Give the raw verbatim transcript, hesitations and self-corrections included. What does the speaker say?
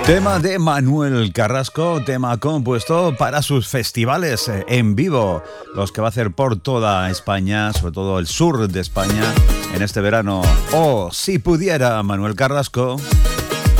Tema de Manuel Carrasco, tema compuesto para sus festivales en vivo, los que va a hacer por toda España, sobre todo el sur de España, en este verano. O si pudiera, Manuel Carrasco.